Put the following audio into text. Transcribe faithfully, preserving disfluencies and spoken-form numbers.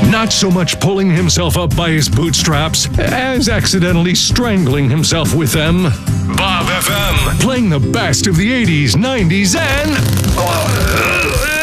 Not so much pulling himself up by his bootstraps as accidentally strangling himself with them. Bob F M, playing the best of the eighties, nineties, and